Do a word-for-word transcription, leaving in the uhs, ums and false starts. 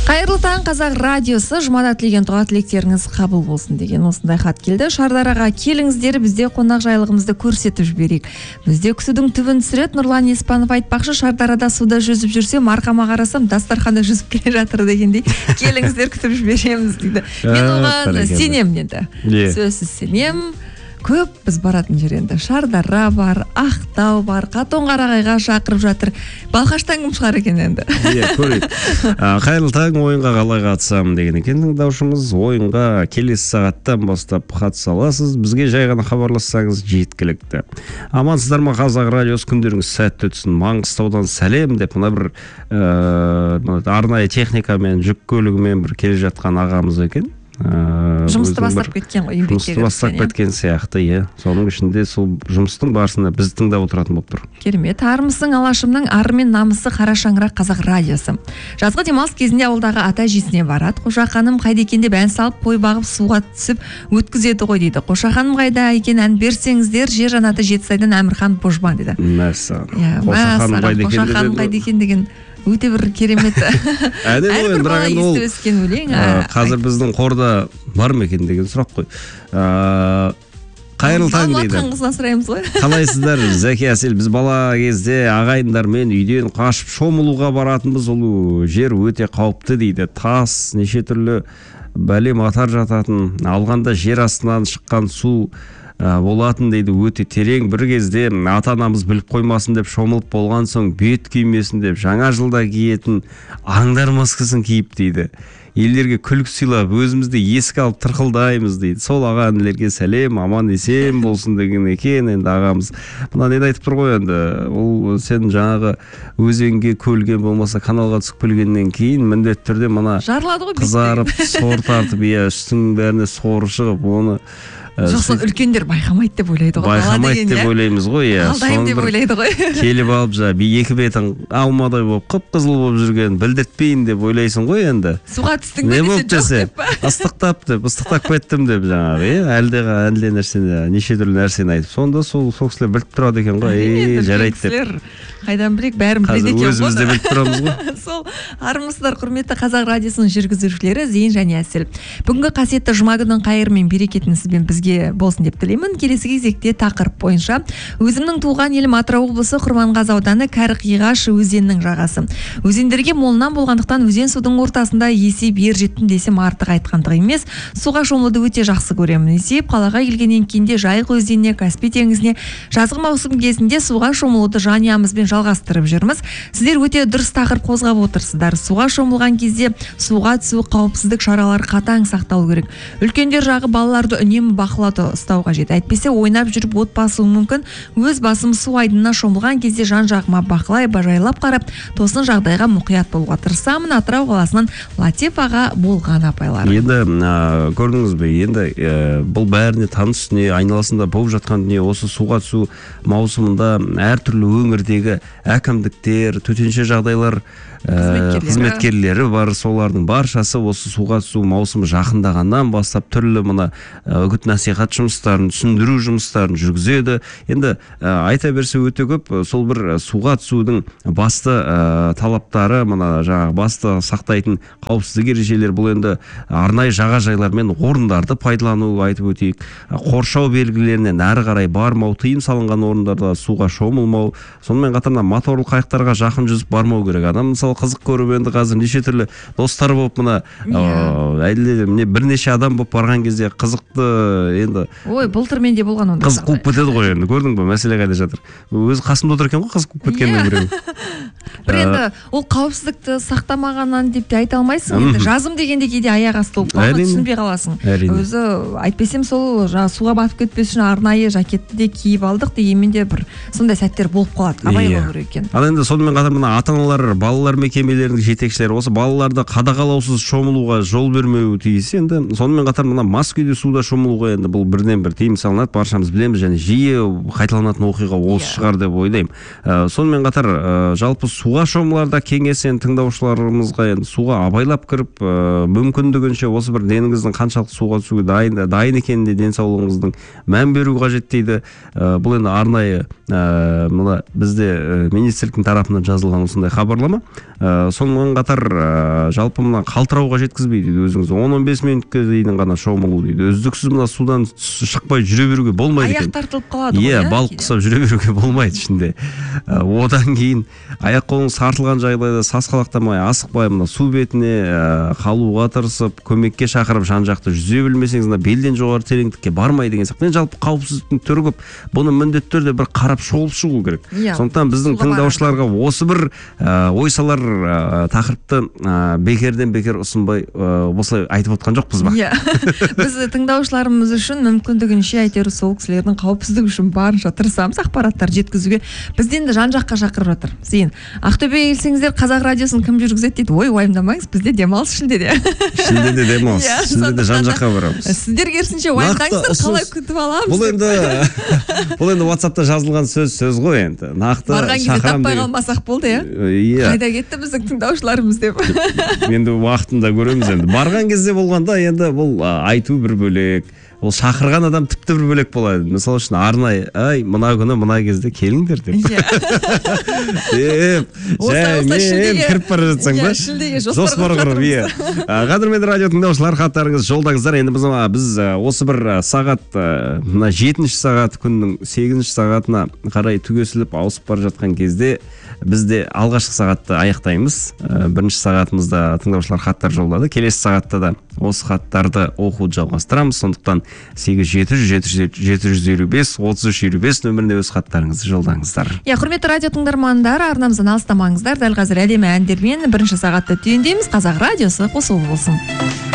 Қайырлы таң, Қазақ радиосы. Жұмада тілеген дұға тілектеріңіз қабыл болсын деген осындай хат келді. Шардараға келіңіздер, бізде қонақ жайлығымызды көрсетіп жіберейік. Бізде күсудің түбін түсірет. Нұрлан Еспанов айтпақшы, Шардарада суда жүзіп жүрсем, арқама қарасам, дастарханда жүзіп келе жатыр дегендей. Келіңіздер, күтіп жібереміз дейді. Мен оған сенем енді. Сөзсіз сенем. Көп біз баратын жер енді. Шардара бар, Ақтау бар, Қатонқарағайға шақырып жатыр. Балқаштан кім шығар екен енді? Иә, көрейік. Қайырлы таң, ойынға қалай қатысамын деген екен тыңдаушымыз. Ойынға келесі сағаттан бастап қатыса аласыз. Бізге жай ғана хабарлассаңыз жеткілікті. Амансыздар ма, Қазақ радиосы, күндеріңіз сәтті өтсін. Маңғыстаудан сәлем деп, мына бір арнайы техникамен, жүк көлігімен бір келе жатқан ағамыз екен. Жұмысты бастап кеткен ғой, жұмысты бастап кеткен сияқты, иә. Соның ішінде сол жұмыстың барысында біз тыңдап отыратын болып тұр. Керемет. Армысың алашымның ары мен намысы қара шаңырақ Қазақ радиосы. Жазғы демалыс кезінде ауылдағы ата әжесіне барады. Қошақаным қайда екен деп ән салып, қой бағып суға түсіп өткізеді ғой дейді. Қошақаным қайда екен ән берсеңіздер, жер жанаты Жетісайдан Әмірхан Божбан дейді. Мәссаған. Қошақаным қайда екен деген өте бір керемет. Әрбір бала естіп өскен өлең. Қазір біздің қорда бар ма екен деген сұрақ қой. Қайырлы таң дейді. Алматқан қызынан сұраймыз ғой. Қалайсыздар, Зәки Әсел? Біз бала кезде ағайындармен үйден қашып шомылуға баратынбыз. Ол жер өте қауіпті дейді. Тас, неше түрлі бәле матар жататын, алғанда жер астынан шыққан су болатын дейді, өте терең. Бір кезде ата-анамыз біліп қоймасын деп шомылып болған соң бет күймесін деп жаңа жылда киетін аңдар маскасын киіп дейді. Елдерге күлкі сыйлап, өзімізді еске алып тырқылдаймыз дейді. Сол аға інілерге сәлем, аман есен болсын деген екен енді ағамыз. Мына не айтып тұр ғой енді, ол сен жаңағы өзенге, көлге болмаса каналға түсіп келгеннен кейін міндетті түрде мына қызарып, сор тартып, иә, үстің бәріне сор шығып, оны жоқсын үлкендер байқамайды деп ойлайды ғой. Байқамайды деп ойлаймыз ғой. Алдайым деп ойлайды ғой. Келіп алып жа, екі бетін алмадай болып, қып-қызыл болып жүрген, білдіртпейін деп ойлайсың ғой енді. Суға түстің бе десе жоқ деп па? Ыстықтап деп, ыстықтап кеттім деп жаңағы, әлдеға әлде нәрсені, неше түрлі нәрсені айтып. Сонда сол кісілер біліп тұрады екен ғой. Ей, жарайды деп. Қайдан білек, бәрін біледі екен ғой. Қазір өзіміз де біліп тұрамыз ғой. Сол, армысыздар құрметті Қазақ радиосының жүргізушілері Зейін және Әсел. Бүгінгі қасиетті жұма күнінің қайыры мен берекетін сізбен бізге болсын деп тілеймін. Келесі кезекте тақырып бойынша өзімнің туған елім Атырау облысы Құрманғазы ауданы Кәріқиғаш өзенінің жағасы. Өзендерге молынан болғандықтан өзен судың ортасында есеп ер жеттім десем артық айтқандық емес. Суға шомылуды өте жақсы көремін. Есеп қалаға келгеннен кейін де Жайық өзеніне, Каспий теңізіне жазғы маусым кезінде суға шомылуды жанұямызбен жалғастырып жүрміз. Сіздер өте дұрыс тақырып қозғап отырсыздар. Суға шомылған кезде суға түсу қауіпсіздік шаралары қатаң сақталу керек. Үлкендер жағы балаларды үнемі бақылауда ұстау қажет. Әйтпесе ойнап жүріп от басуы мүмкін. Өз басым су айдынына шомылған кезде жан-жағыма бақылай, бажайлап қарап, тосын жағдайға мұқият болуға тырысамын. Атырау қаласынан Латиф аға болған апайлар. Енді көрдіңіз бе, енді бұл бәріне таныс не айналасында болып жатқан не осы суға түсу маусымында әртүрлі өңірдегі әкімдіктер, төтенше жағдайлар қызметкерлері бар, солардың баршасы осы суға түсу маусымы жақындағаннан бастап түрлі мына үгіт насихат жұмыстарын, түсіндіру жұмыстарын жүргізеді. Енді айта берсе өте көп, сол бір суға түсудің басты талаптары, мына жаңағы басты сақтайтын қауіпсіздік ережелер, бұл енді арнайы жағажайлар мен орындарды пайдалану айтып өтейік. Қоршау белгілерінен әрі қарай бармау, тыйым салынған орындарда суға шомылмау, сонымен қатар моторлы қайықтарға жақын жүзіп бармау керек. Адам мысалы қызық көріп енді қазір неше түрлі достар болып мына әйелдер міне бірнеше адам болып барған кезде қызықты енді ой былтыр менде болған онда қызық қуып кетеді ғой енді, көрдің бе мәселе қайда жатыр. Өзі қасымда отыр екен ғой қызық қуып кеткеннің біреу. Бір енді ол қауіпсіздікті сақтамағаннан деп те айта алмайсың. Енді жазым дегенде кейде аяқ асты болып қалады, түсінбей қаласың. Өзі айтпесем сол суға батып кетпес үшін арнайы жакетті де киіп алдық дегенмен де бір сондай сәттер болып қалады. Абай болу керек екен. Ал енді сонымен қатар мына ата-аналар, балалар мекемелерінің жетекшілері осы балаларды қадағалаусыз шомылуға жол бермеуі тиіс. Енді сонымен қатар мына мас күйде суда шомылуға енді бұл бірден бір тыйым салынады, баршамыз білеміз, және жиі қайталанатын оқиға осы шығар деп ойлаймын. Сонымен қатар жалпы суға шомыларда кеңес енді тыңдаушыларымызға енді суға абайлап кіріп, мүмкіндігінше осы бір деніңіздің қаншалықты суға түсуге дайын дайын екеніне, денсаулығыңыздың мән беру қажет дейді. Бұл енді арнайы мына бізде министрліктің тарапынан жазылған осындай хабарлама. Сонымен қатар жалпы мына қалтырауға жеткізбейді өзіңіз. он он бес минутқа дейін ғана шомылу дейді. Үздіксіз мына судан шықпай жүре беруге болмайды екен. Аяқ тартылып қалады ғой. Иә, балық құсап жүре беруге болмайды ішінде. Одан кейін аяқ қолың сартылған жағдайда сасқалақтамай, асықпай мына су бетіне қалуға тырысып, көмекке шақырып, жан-жақты жүзе білмесеңіз, мына белден жоғары тереңдікке бармай деген сияқты. Жалпы қауіпсіздіктің түрі көп. Бұны міндетті түрде бір қарап шолып шығу керек. Сондықтан біздің тыңдаушыларға осы бір ой салар тақырыпты бекерден бекер ұсынбай осылай айтып отқан жоқпыз ба? Иә. Біз тыңдаушыларымыз үшін мүмкіндігінше әйтеуір сол кісілердің қауіпсіздігі үшін барынша тырысамыз ақпараттар жеткізуге. Бізден де жан-жаққа шақырып жатыр. Зейін, Ақтөбеге келсеңіздер, Қазақ радиосын кім жүргізеді дейді. Ой, уайымдамаңыз, бізде демалыс шілдеде. Шілдеде демалыс. Шілдеде жан-жаққа барамыз. Сіздер керісінше уайымдаңыздар, қалай күтіп аламыз. Бұл енді бұл енді WhatsApp'та жазылған сөз сөз ғой енді. Нақты барған кезде таппай қалмасақ болды, иә? Қайда кетті біздің тыңдаушыларымыз деп. Енді уақытында көреміз енді. Барған кезде болғанда енді бұл айту бір бөлек. Ол шақырған адам тіпті бір бөлек болады. Мысалы үшін арнайы, ай, мына күні мына кезде келіңдер деп. Деп, жәймен кіріп бара жатсаң ба? Шілдеге жоспар құрып, иә. Қадірменді радио тыңдаушылар, хаттарыңыз жолдаңыздар. Енді біз осы бір сағат, мына жетінші сағат, күннің сегізінші сағатына қарай түгесіліп ауысып бара жатқан кезде бізде алғашқы сағатты аяқтаймыз. Бірінші сағатымызда тыңдаушылар хаттар жолдады. Келесі сағатта да осы хаттарды оқуды жалғастырамыз. Сондықтан сегіз жеті жүз жеті жүз елу бес отыз үш елу бес нөміріне өз хаттарыңызды жолдаңыздар. Иә, құрметті радио тыңдармандар, арнамыздан алыстамаңыздар. Дәл қазір әлемі әндермен бірінші сағатты түйіндейміз. Қазақ радиосы қосулы болсын.